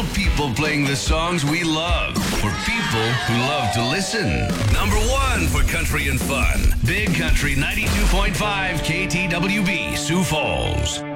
Real people playing the songs we love for people who love to listen. Number 1 for country and fun. Big Country 92.5 KTWB, Sioux Falls.